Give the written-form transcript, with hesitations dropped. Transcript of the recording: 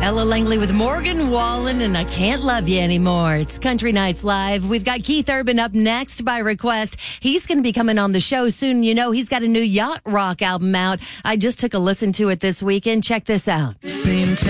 Ella Langley with Morgan Wallen and I Can't Love You Anymore. It's Country Nights Live. We've got Keith Urban up next by request. He's going to be coming on the show soon. You know, he's got a new yacht rock album out. I just took a listen to it this weekend. Check this out. Same